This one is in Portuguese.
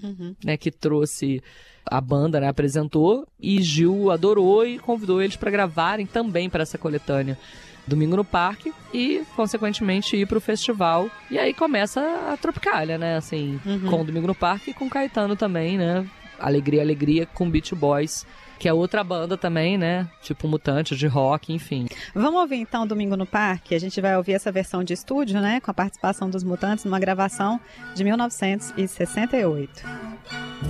né, que trouxe a banda, né, apresentou, e Gil adorou e convidou eles para gravarem também para essa coletânea Domingo no Parque e, consequentemente, ir pro festival. E aí começa a Tropicália, né, assim, com o Domingo no Parque e com Caetano também, né, Alegria, Alegria, com Beach Boys, que é outra banda também, né, tipo Mutantes, de rock, enfim. Vamos ouvir então Domingo no Parque? A gente vai ouvir essa versão de estúdio, né, com a participação dos Mutantes numa gravação de 1968.